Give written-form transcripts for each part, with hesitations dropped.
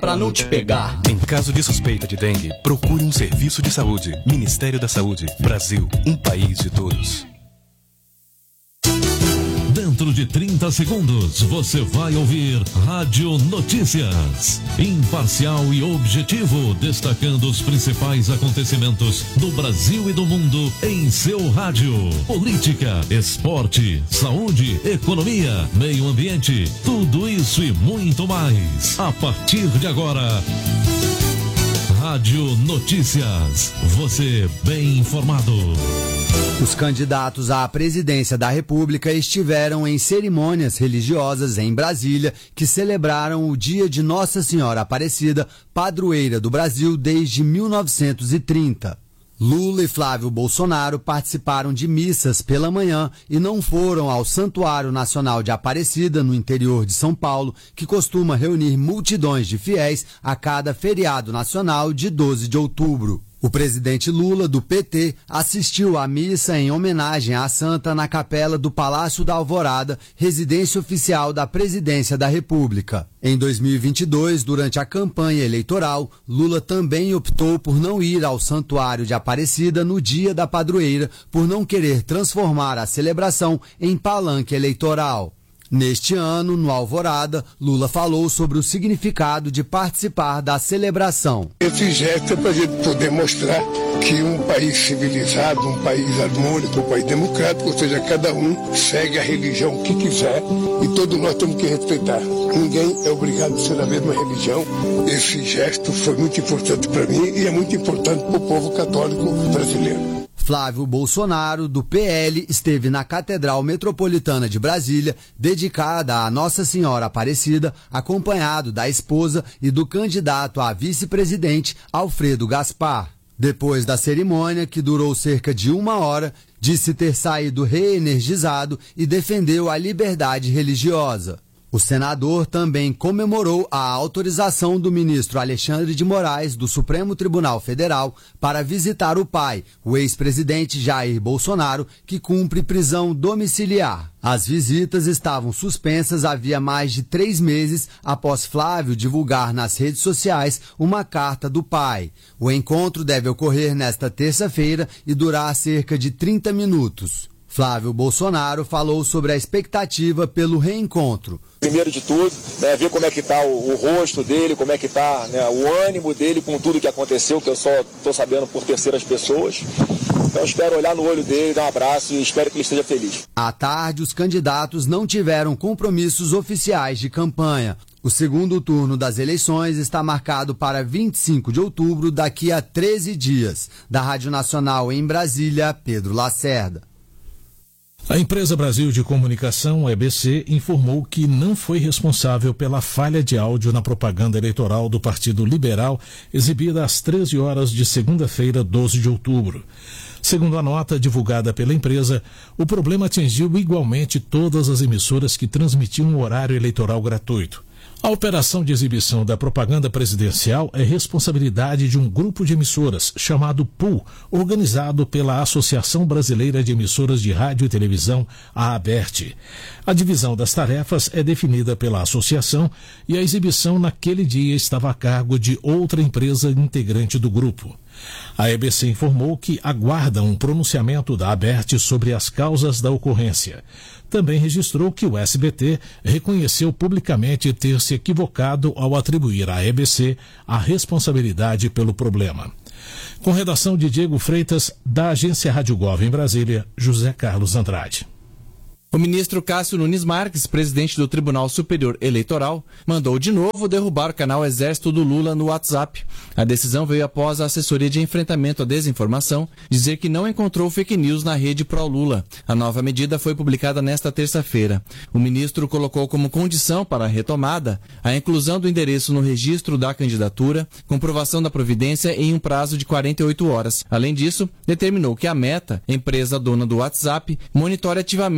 Pra não te pegar. Em caso de suspeita de dengue, procure um serviço de saúde. Ministério da Saúde. Brasil, um país de todos. Dentro de 30 segundos, você vai ouvir Rádio Notícias. Imparcial e objetivo, destacando os principais acontecimentos do Brasil e do mundo em seu rádio. Política, esporte, saúde, economia, meio ambiente, tudo isso e muito mais. A partir de agora, Rádio Notícias. Você bem informado. Os candidatos à presidência da República estiveram em cerimônias religiosas em Brasília que celebraram o dia de Nossa Senhora Aparecida, padroeira do Brasil desde 1930. Lula e Flávio Bolsonaro participaram de missas pela manhã e não foram ao Santuário Nacional de Aparecida, no interior de São Paulo, que costuma reunir multidões de fiéis a cada feriado nacional de 12 de outubro. O presidente Lula, do PT, assistiu à missa em homenagem à santa na capela do Palácio da Alvorada, residência oficial da Presidência da República. Em 2022, durante a campanha eleitoral, Lula também optou por não ir ao Santuário de Aparecida no dia da padroeira, por não querer transformar a celebração em palanque eleitoral. Neste ano, no Alvorada, Lula falou sobre o significado de participar da celebração. Esse gesto é para a gente poder mostrar que um país civilizado, um país harmônico, um país democrático, ou seja, cada um segue a religião que quiser e todos nós temos que respeitar. Ninguém é obrigado a ser da mesma religião. Esse gesto foi muito importante para mim e é muito importante para o povo católico brasileiro. Flávio Bolsonaro, do PL, esteve na Catedral Metropolitana de Brasília, dedicada a Nossa Senhora Aparecida, acompanhado da esposa e do candidato a vice-presidente, Alfredo Gaspar. Depois da cerimônia, que durou cerca de 1 hora, disse ter saído reenergizado e defendeu a liberdade religiosa. O senador também comemorou a autorização do ministro Alexandre de Moraes, do Supremo Tribunal Federal, para visitar o pai, o ex-presidente Jair Bolsonaro, que cumpre prisão domiciliar. As visitas estavam suspensas havia mais de 3 meses após Flávio divulgar nas redes sociais uma carta do pai. O encontro deve ocorrer nesta terça-feira e durar cerca de 30 minutos. Flávio Bolsonaro falou sobre a expectativa pelo reencontro. Primeiro de tudo, ver como é que está o rosto dele, como é que está o ânimo dele com tudo que aconteceu, que eu só estou sabendo por terceiras pessoas. Então espero olhar no olho dele, dar um abraço e espero que ele esteja feliz. À tarde, os candidatos não tiveram compromissos oficiais de campanha. O segundo turno das eleições está marcado para 25 de outubro, daqui a 13 dias. Da Rádio Nacional em Brasília, Pedro Lacerda. A Empresa Brasil de Comunicação, EBC, informou que não foi responsável pela falha de áudio na propaganda eleitoral do Partido Liberal, exibida às 13 horas de segunda-feira, 12 de outubro. Segundo a nota divulgada pela empresa, o problema atingiu igualmente todas as emissoras que transmitiam o horário eleitoral gratuito. A operação de exibição da propaganda presidencial é responsabilidade de um grupo de emissoras, chamado PUL, organizado pela Associação Brasileira de Emissoras de Rádio e Televisão, a ABERT. A divisão das tarefas é definida pela associação e a exibição naquele dia estava a cargo de outra empresa integrante do grupo. A EBC informou que aguarda um pronunciamento da ABERT sobre as causas da ocorrência. Também registrou que o SBT reconheceu publicamente ter se equivocado ao atribuir à EBC a responsabilidade pelo problema. Com redação de Diego Freitas, da agência Rádio Gov em Brasília, José Carlos Andrade. O ministro Cássio Nunes Marques, presidente do Tribunal Superior Eleitoral, mandou de novo derrubar o canal Exército do Lula no WhatsApp. A decisão veio após a assessoria de enfrentamento à desinformação dizer que não encontrou fake news na rede pró-Lula. A nova medida foi publicada nesta terça-feira. O ministro colocou como condição para a retomada a inclusão do endereço no registro da candidatura, comprovação da providência em um prazo de 48 horas. Além disso, determinou que a Meta, empresa dona do WhatsApp, monitore ativamente as publicações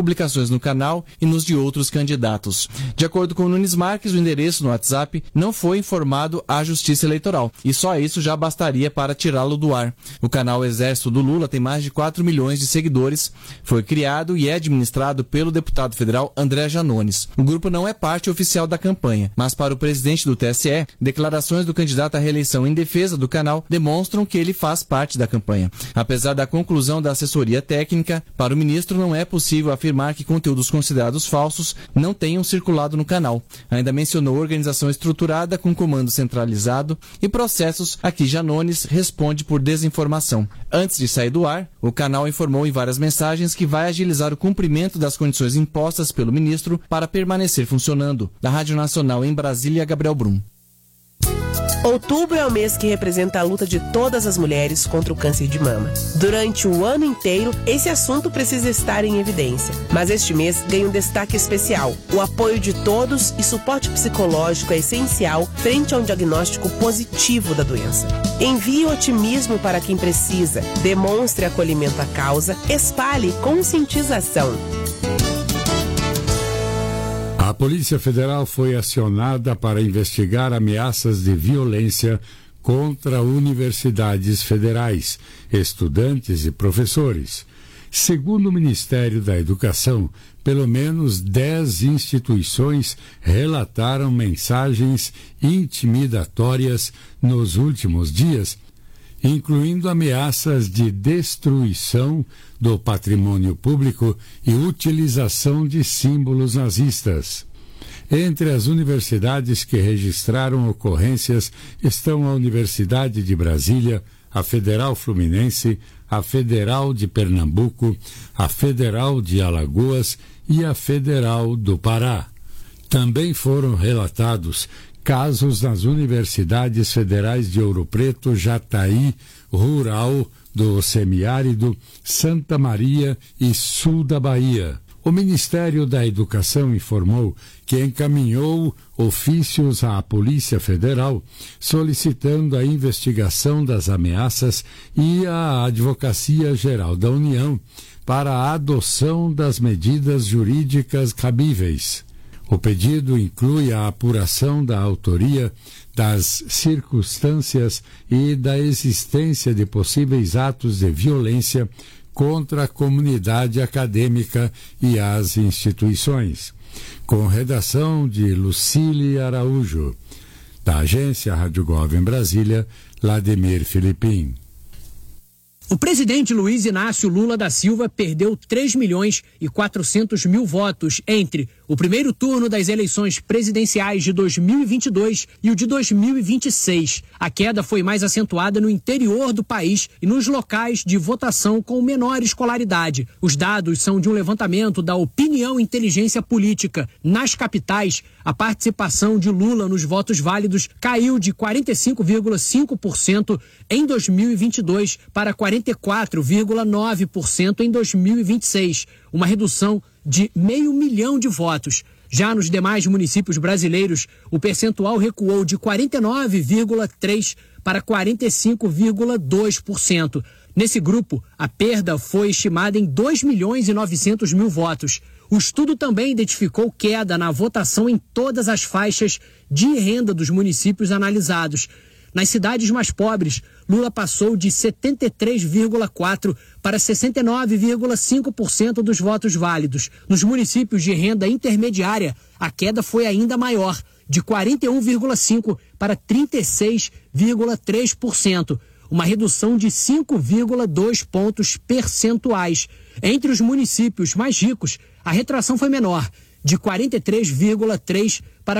publicações no canal e nos de outros candidatos. De acordo com Nunes Marques, o endereço no WhatsApp não foi informado à Justiça Eleitoral e só isso já bastaria para tirá-lo do ar. O canal Exército do Lula tem mais de 4 milhões de seguidores, foi criado e é administrado pelo deputado federal André Janones. O grupo não é parte oficial da campanha, mas para o presidente do TSE, declarações do candidato à reeleição em defesa do canal demonstram que ele faz parte da campanha. Apesar da conclusão da assessoria técnica, para o ministro não é possível afirmar que conteúdos considerados falsos não tenham circulado no canal. Ainda mencionou organização estruturada com comando centralizado e processos a que Janones responde por desinformação. Antes de sair do ar, o canal informou em várias mensagens que vai agilizar o cumprimento das condições impostas pelo ministro para permanecer funcionando. Da Rádio Nacional em Brasília, Gabriel Brum. Outubro é o mês que representa a luta de todas as mulheres contra o câncer de mama. Durante o ano inteiro, esse assunto precisa estar em evidência. Mas este mês ganha um destaque especial. O apoio de todos e suporte psicológico é essencial frente a um diagnóstico positivo da doença. Envie otimismo para quem precisa, demonstre acolhimento à causa, espalhe conscientização. A Polícia Federal foi acionada para investigar ameaças de violência contra universidades federais, estudantes e professores. Segundo o Ministério da Educação, pelo menos 10 instituições relataram mensagens intimidatórias nos últimos dias, incluindo ameaças de destruição do patrimônio público e utilização de símbolos nazistas. Entre as universidades que registraram ocorrências estão a Universidade de Brasília, a Federal Fluminense, a Federal de Pernambuco, a Federal de Alagoas e a Federal do Pará. Também foram relatados casos nas universidades federais de Ouro Preto, Jataí, Rural, do Semiárido, Santa Maria e Sul da Bahia. O Ministério da Educação informou que encaminhou ofícios à Polícia Federal solicitando a investigação das ameaças e à Advocacia Geral da União para a adoção das medidas jurídicas cabíveis. O pedido inclui a apuração da autoria, das circunstâncias e da existência de possíveis atos de violência contra a comunidade acadêmica e as instituições. Com redação de Lucília Araújo. Da agência Rádio Gov em Brasília, Vladimir Filipim. O presidente Luiz Inácio Lula da Silva perdeu 3.400.000 votos entre o primeiro turno das eleições presidenciais de 2022 e o de 2026. A queda foi mais acentuada no interior do país e nos locais de votação com menor escolaridade. Os dados são de um levantamento da Opinião Inteligência Política. Nas capitais, a participação de Lula nos votos válidos caiu de 45,5% em 2022 para 44,9% em 2026, uma redução de 500.000 de votos. Já nos demais municípios brasileiros, o percentual recuou de 49,3% para 45,2%. Nesse grupo, a perda foi estimada em 2.900.000 votos. O estudo também identificou queda na votação em todas as faixas de renda dos municípios analisados. Nas cidades mais pobres, Lula passou de 73,4% para 69,5% dos votos válidos. Nos municípios de renda intermediária, a queda foi ainda maior, de 41,5% para 36,3%, uma redução de 5,2 pontos percentuais. Entre os municípios mais ricos, a retração foi menor, de 43,3% para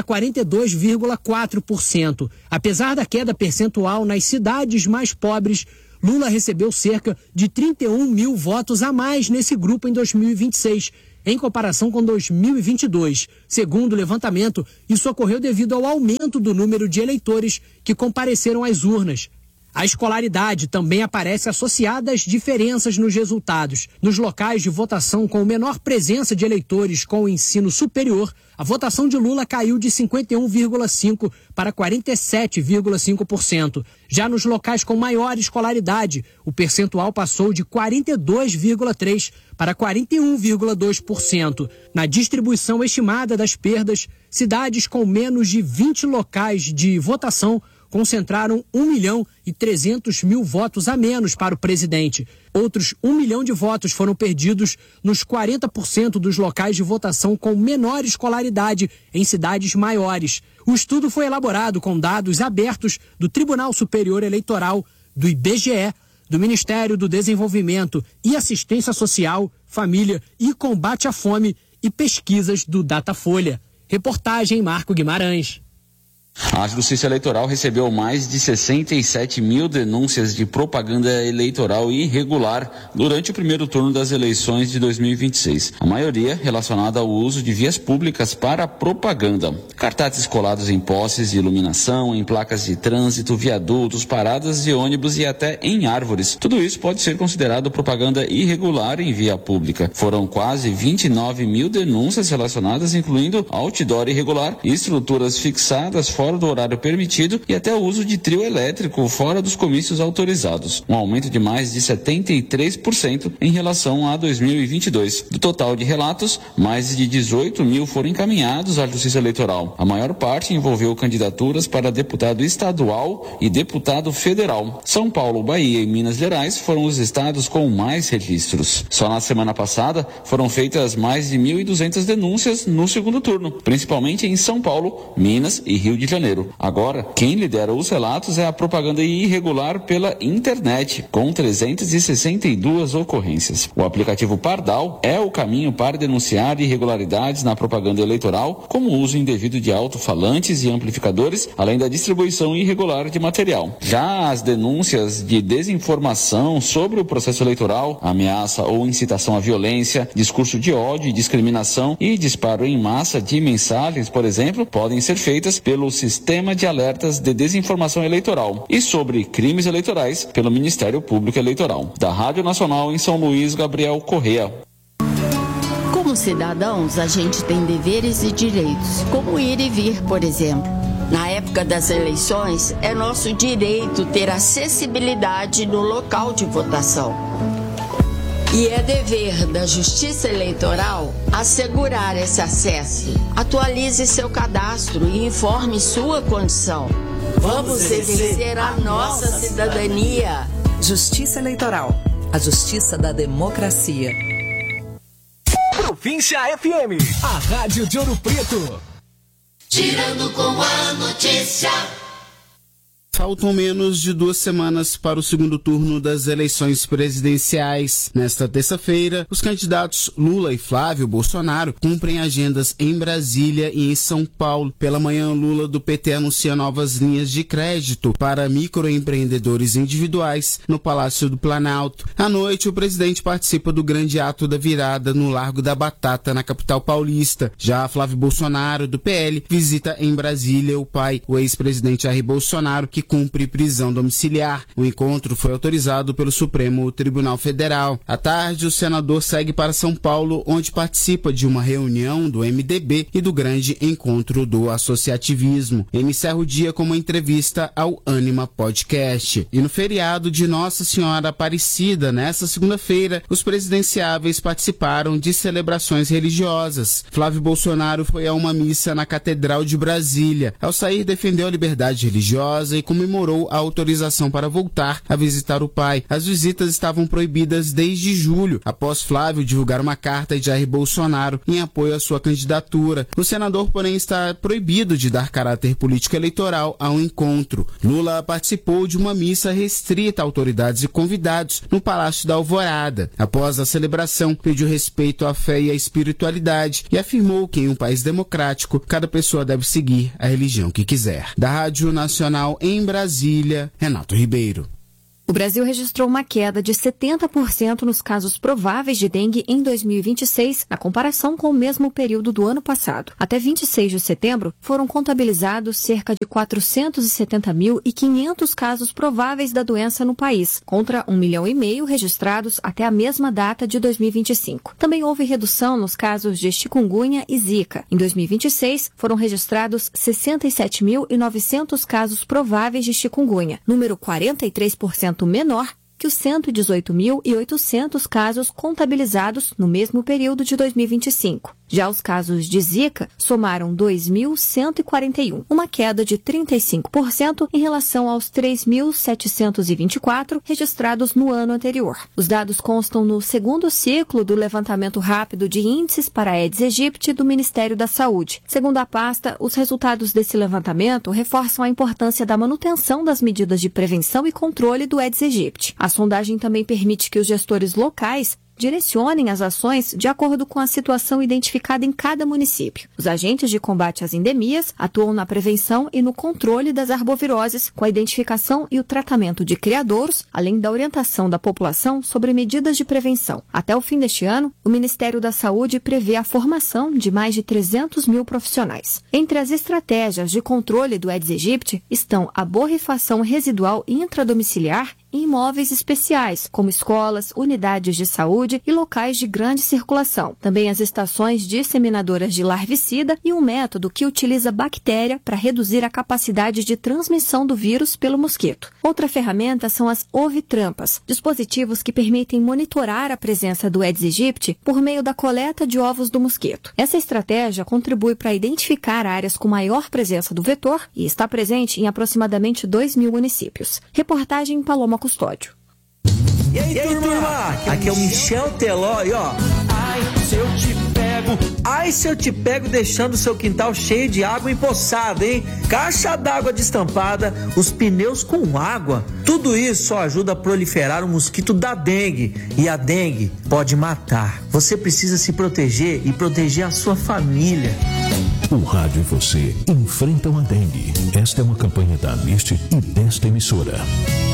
42,4%. Apesar da queda percentual nas cidades mais pobres, Lula recebeu cerca de 31.000 votos a mais nesse grupo em 2026, em comparação com 2022. Segundo o levantamento, isso ocorreu devido ao aumento do número de eleitores que compareceram às urnas. A escolaridade também aparece associada às diferenças nos resultados. Nos locais de votação com menor presença de eleitores com o ensino superior, a votação de Lula caiu de 51,5% para 47,5%. Já nos locais com maior escolaridade, o percentual passou de 42,3% para 41,2%. Na distribuição estimada das perdas, cidades com menos de 20 locais de votação concentraram 1.300.000 votos a menos para o presidente. Outros 1 milhão de votos foram perdidos nos 40% dos locais de votação com menor escolaridade em cidades maiores. O estudo foi elaborado com dados abertos do Tribunal Superior Eleitoral, do IBGE, do Ministério do Desenvolvimento e Assistência Social, Família e Combate à Fome e pesquisas do Datafolha. Reportagem Marco Guimarães. A Justiça Eleitoral recebeu mais de 67 mil denúncias de propaganda eleitoral irregular durante o primeiro turno das eleições de 2026. A maioria relacionada ao uso de vias públicas para propaganda. Cartazes colados em postes de iluminação, em placas de trânsito, viadutos, paradas de ônibus e até em árvores. Tudo isso pode ser considerado propaganda irregular em via pública. Foram quase 29 mil denúncias relacionadas, incluindo outdoor irregular, estruturas fixadas fora do horário permitido e até o uso de trio elétrico fora dos comícios autorizados, um aumento de mais de 73% em relação a 2022. Do total de relatos, mais de 18 mil foram encaminhados à Justiça Eleitoral. A maior parte envolveu candidaturas para deputado estadual e deputado federal. São Paulo, Bahia e Minas Gerais foram os estados com mais registros. Só na semana passada foram feitas mais de 1.200 denúncias no segundo turno, principalmente em São Paulo, Minas e Rio de Janeiro. Agora, quem lidera os relatos é a propaganda irregular pela internet, com 362 ocorrências. O aplicativo Pardal é o caminho para denunciar irregularidades na propaganda eleitoral, como o uso indevido de alto-falantes e amplificadores, além da distribuição irregular de material. Já as denúncias de desinformação sobre o processo eleitoral, ameaça ou incitação à violência, discurso de ódio e discriminação e disparo em massa de mensagens, por exemplo, podem ser feitas pelo Sistema de Alertas de Desinformação Eleitoral e sobre crimes eleitorais pelo Ministério Público Eleitoral. Da Rádio Nacional em São Luís, Gabriel Correa. Como cidadãos, a gente tem deveres e direitos, como ir e vir, por exemplo. Na época das eleições, é nosso direito ter acessibilidade no local de votação. E é dever da Justiça Eleitoral assegurar esse acesso. Atualize seu cadastro e informe sua condição. Vamos exercer a nossa cidadania. Justiça Eleitoral, a justiça da democracia. Província FM, a rádio de Ouro Preto. Girando com a notícia. Faltam menos de 2 semanas para o segundo turno das eleições presidenciais. Nesta terça-feira, os candidatos Lula e Flávio Bolsonaro cumprem agendas em Brasília e em São Paulo. Pela manhã, Lula do PT anuncia novas linhas de crédito para microempreendedores individuais no Palácio do Planalto. À noite, o presidente participa do grande ato da virada no Largo da Batata, na capital paulista. Já Flávio Bolsonaro, do PL, visita em Brasília o pai, o ex-presidente Jair Bolsonaro, que cumpre prisão domiciliar. O encontro foi autorizado pelo Supremo Tribunal Federal. À tarde, o senador segue para São Paulo, onde participa de uma reunião do MDB e do grande encontro do associativismo. Ele encerra o dia com uma entrevista ao Ânima Podcast. E no feriado de Nossa Senhora Aparecida, nesta segunda-feira, os presidenciáveis participaram de celebrações religiosas. Flávio Bolsonaro foi a uma missa na Catedral de Brasília. Ao sair, defendeu a liberdade religiosa e comemorou a autorização para voltar a visitar o pai. As visitas estavam proibidas desde julho, após Flávio divulgar uma carta de Jair Bolsonaro em apoio à sua candidatura. O senador, porém, está proibido de dar caráter político eleitoral ao encontro. Lula participou de uma missa restrita a autoridades e convidados no Palácio da Alvorada. Após a celebração, pediu respeito à fé e à espiritualidade e afirmou que em um país democrático, cada pessoa deve seguir a religião que quiser. Da Rádio Nacional em Brasília, Renato Ribeiro. O Brasil registrou uma queda de 70% nos casos prováveis de dengue em 2026, na comparação com o mesmo período do ano passado. Até 26 de setembro, foram contabilizados cerca de 470.500 casos prováveis da doença no país, contra 1,5 milhão registrados até a mesma data de 2025. Também houve redução nos casos de chikungunya e zika. Em 2026, foram registrados 67.900 casos prováveis de chikungunya, número 43% menor que os 118.800 casos contabilizados no mesmo período de 2025. Já os casos de Zika somaram 2.141, uma queda de 35% em relação aos 3.724 registrados no ano anterior. Os dados constam no segundo ciclo do levantamento rápido de índices para Aedes aegypti do Ministério da Saúde. Segundo a pasta, os resultados desse levantamento reforçam a importância da manutenção das medidas de prevenção e controle do Aedes aegypti. A sondagem também permite que os gestores locais direcionem as ações de acordo com a situação identificada em cada município. Os agentes de combate às endemias atuam na prevenção e no controle das arboviroses, com a identificação e o tratamento de criadouros, além da orientação da população sobre medidas de prevenção. Até o fim deste ano, o Ministério da Saúde prevê a formação de mais de 300 mil profissionais. Entre as estratégias de controle do Aedes aegypti estão a borrifação residual intradomiciliar em imóveis especiais, como escolas, unidades de saúde e locais de grande circulação. Também as estações disseminadoras de larvicida e um método que utiliza bactéria para reduzir a capacidade de transmissão do vírus pelo mosquito. Outra ferramenta são as ovitrampas, dispositivos que permitem monitorar a presença do Aedes aegypti por meio da coleta de ovos do mosquito. Essa estratégia contribui para identificar áreas com maior presença do vetor e está presente em aproximadamente 2.000 municípios. Reportagem Paloma Custódio. E aí, turma? Aqui é o Michel Teló e ó. Ai, se eu te pego. Ai, se eu te pego deixando seu quintal cheio de água empoçada, hein? Caixa d'água destampada, os pneus com água. Tudo isso só ajuda a proliferar o mosquito da dengue. E a dengue pode matar. Você precisa se proteger e proteger a sua família. O rádio e você enfrentam a dengue. Esta é uma campanha da Aniste e desta emissora.